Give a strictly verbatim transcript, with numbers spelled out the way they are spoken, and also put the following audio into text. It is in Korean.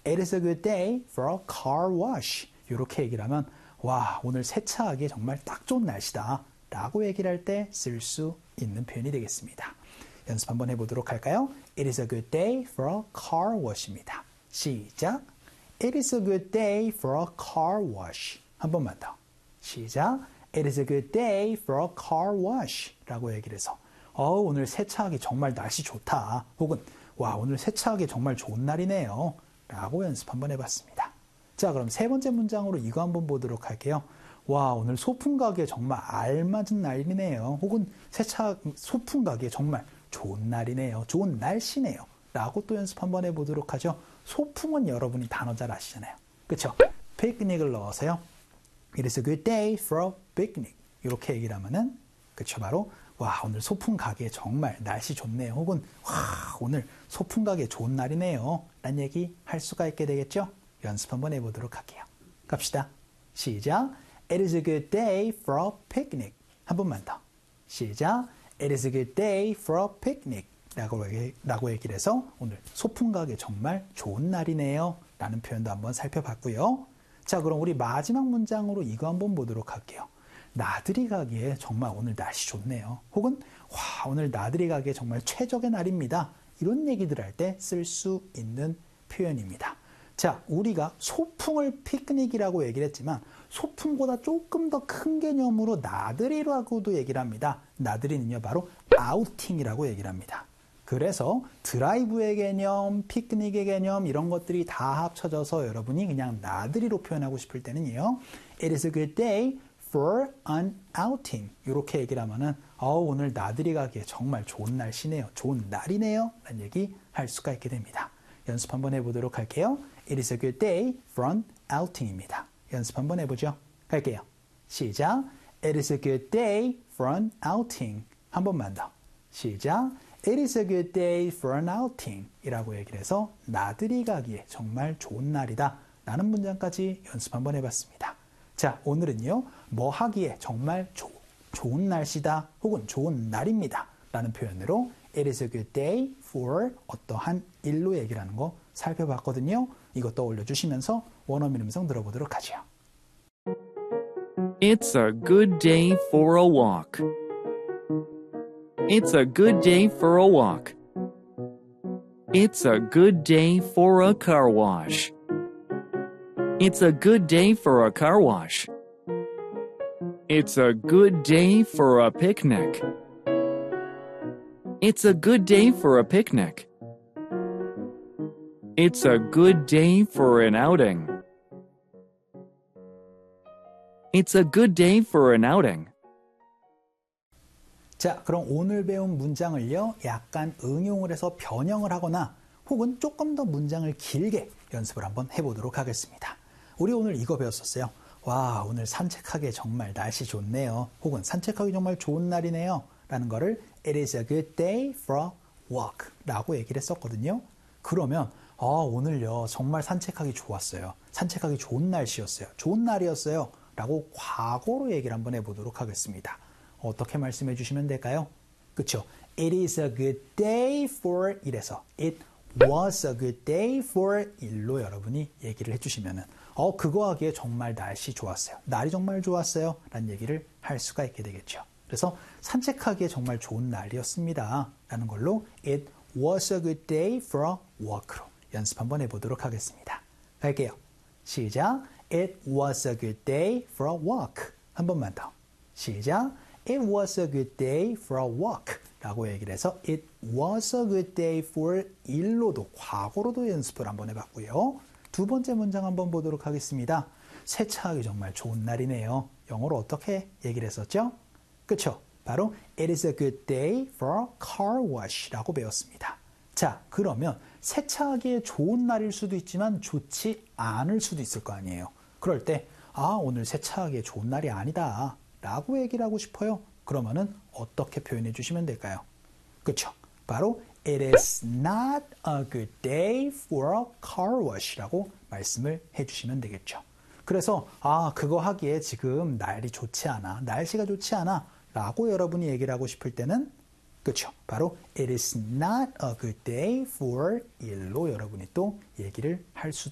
It is a good day for a car wash. 이렇게 얘기를 하면 와, 오늘 세차하기 정말 딱 좋은 날씨다 라고 얘기를 할 때 쓸 수 있는 표현이 되겠습니다. 연습 한번 해보도록 할까요? It is a good day for a car wash입니다. 시작. It is a good day for a car wash. 한 번만 더. 시작. It is a good day for a car wash. 라고 얘기를 해서 어, 오늘 세차하기 정말 날씨 좋다. 혹은 와, 오늘 세차하기 정말 좋은 날이네요. 라고 연습 한번 해봤습니다. 자, 그럼 세 번째 문장으로 이거 한번 보도록 할게요. 와, 오늘 소품 가기에 정말 알맞은 날이네요. 혹은 세차 소품 가기에 정말 좋은 날이네요. 좋은 날씨네요. 라고 또 연습 한번 해보도록 하죠. 소품은 여러분이 단어 잘 아시잖아요. 그렇죠? 피크닉을 넣어서요. It is a good day for a picnic. 이렇게 얘기를 하면은 그렇죠, 바로 와, 오늘 소품 가기에 정말 날씨 좋네요. 혹은 와, 오늘 소품 가기에 좋은 날이네요. 라는 얘기 할 수가 있게 되겠죠? 연습 한번 해보도록 할게요. 갑시다. 시작. It is a good day for a picnic. 한 번만 더. 시작. It is a good day for a picnic. 라고, 라고 얘기를 해서 오늘 소풍 가기 정말 좋은 날이네요. 라는 표현도 한번 살펴봤고요. 자, 그럼 우리 마지막 문장으로 이거 한번 보도록 할게요. 나들이 가기에 정말 오늘 날씨 좋네요. 혹은 와, 오늘 나들이 가기에 정말 최적의 날입니다. 이런 얘기들 할 때 쓸 수 있는 표현입니다. 자, 우리가 소풍을 피크닉이라고 얘기를 했지만 소풍보다 조금 더 큰 개념으로 나들이라고도 얘기를 합니다. 나들이는요, 바로 아우팅이라고 얘기를 합니다. 그래서 드라이브의 개념, 피크닉의 개념 이런 것들이 다 합쳐져서 여러분이 그냥 나들이로 표현하고 싶을 때는요. It is a good day for an outing. 이렇게 얘기를 하면은 어, 오늘 나들이 가기에 정말 좋은 날씨네요. 좋은 날이네요. 라는 얘기 할 수가 있게 됩니다. 연습 한번 해보도록 할게요. It is a good day for an outing입니다. 연습 한번 해보죠. 갈게요. 시작. It is a good day for an outing. 한 번만 더. 시작. It is a good day for an outing. 이라고 얘기를 해서 나들이 가기에 정말 좋은 날이다. 라는 문장까지 연습 한번 해봤습니다. 자, 오늘은요. 뭐 하기에 정말 조, 좋은 날씨다. 혹은 좋은 날입니다. 라는 표현으로 It is a good day for 어떠한 일로 얘기를 하는 거 살펴봤거든요. 이거 떠올려 주시면서 원어민 음성 들어보도록 하죠. It's a good day for a walk. It's a good day for a walk. It's a good day for a car wash. It's a good day for a car wash. It's a good day for a picnic. It's a good day for a picnic. It's a good day for an outing. It's a good day for an outing. 자, 그럼 오늘 배운 문장을요, 약간 응용을 해서 변형을 하거나 혹은 조금 더 문장을 길게 연습을 한번 해보도록 하겠습니다. 우리 오늘 이거 배웠었어요. 와, 오늘 산책하기에 정말 날씨 좋네요. 혹은 산책하기 정말 좋은 날이네요. 라는 거를 It is a good day for a walk 라고 얘기를 했었거든요. 그러면 아, 오늘요 정말 산책하기 좋았어요. 산책하기 좋은 날씨였어요. 좋은 날이었어요. 라고 과거로 얘기를 한번 해보도록 하겠습니다. 어떻게 말씀해 주시면 될까요? 그쵸? It is a good day for 이래서 It was a good day for 일로 여러분이 얘기를 해주시면은 어, 그거 하기에 정말 날씨 좋았어요. 날이 정말 좋았어요. 라는 얘기를 할 수가 있게 되겠죠. 그래서 산책하기에 정말 좋은 날이었습니다. 라는 걸로 It was a good day for a walk로 연습 한번 해보도록 하겠습니다. 갈게요. 시작. It was a good day for a walk. 한 번만 더. 시작. It was a good day for a walk. 라고 얘기를 해서 It was a good day for 일로도 과거로도 연습을 한번 해봤고요. 두 번째 문장 한번 보도록 하겠습니다. 세차하기 정말 좋은 날이네요. 영어로 어떻게 얘기를 했었죠? 그쵸? 바로 It is a good day for a car wash 라고 배웠습니다. 자, 그러면 세차하기에 좋은 날일 수도 있지만 좋지 않을 수도 있을 거 아니에요. 그럴 때 아, 오늘 세차하기에 좋은 날이 아니다 라고 얘기를 하고 싶어요. 그러면은 어떻게 표현해 주시면 될까요? 그쵸? 바로 It is not a good day for a car wash 라고 말씀을 해주시면 되겠죠. 그래서 아, 그거 하기에 지금 날이 좋지 않아, 날씨가 좋지 않아 라고 여러분이 얘기를 하고 싶을 때는 그쵸? 바로 It is not a good day for 일로 여러분이 또 얘기를 할 수